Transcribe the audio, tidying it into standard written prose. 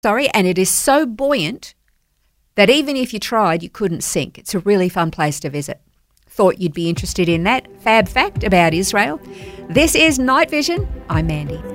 And it is so buoyant that even if you tried, you couldn't sink. It's a really fun place to visit. Thought you'd be interested in that fab fact about Israel. This is Night Vision. I'm Mandy.